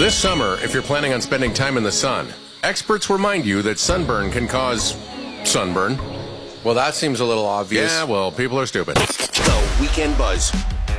This summer, if you're planning on spending time in the sun, experts remind you that sunburn can cause sunburn. Well, that seems a little obvious. Yeah, well, people are stupid. The Weekend Buzz.